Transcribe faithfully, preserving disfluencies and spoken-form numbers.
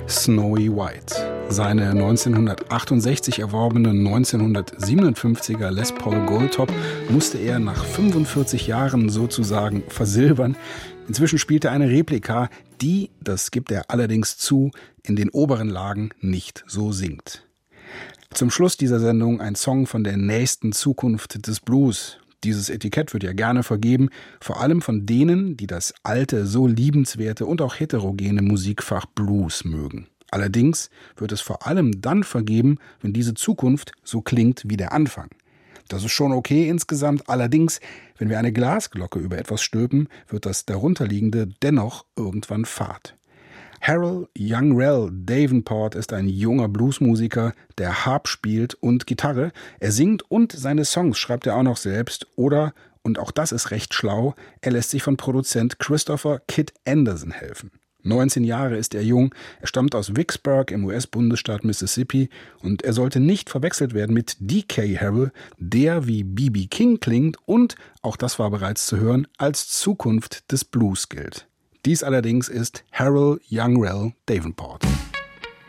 Snowy White. Seine neunzehnhundertachtundsechzig erworbene neunzehnhundertsiebenundfünfziger Les Paul Goldtop musste er nach fünfundvierzig Jahren sozusagen versilbern. Inzwischen spielt er eine Replika, die, das gibt er allerdings zu, in den oberen Lagen nicht so singt. Zum Schluss dieser Sendung ein Song von der nächsten Zukunft des Blues. Dieses Etikett wird ja gerne vergeben, vor allem von denen, die das alte, so liebenswerte und auch heterogene Musikfach Blues mögen. Allerdings wird es vor allem dann vergeben, wenn diese Zukunft so klingt wie der Anfang. Das ist schon okay insgesamt, allerdings, wenn wir eine Glasglocke über etwas stülpen, wird das darunterliegende dennoch irgendwann fad. Harold Youngrell Davenport ist ein junger Bluesmusiker, der Harp spielt und Gitarre. Er singt und seine Songs schreibt er auch noch selbst. Oder, und auch das ist recht schlau, er lässt sich von Produzent Christopher Kid Anderson helfen. neunzehn Jahre ist er jung, er stammt aus Vicksburg im U S-Bundesstaat Mississippi und er sollte nicht verwechselt werden mit D K Harrell, der wie B B King klingt und, auch das war bereits zu hören, als Zukunft des Blues gilt. Dies allerdings ist Harold Youngrell Davenport.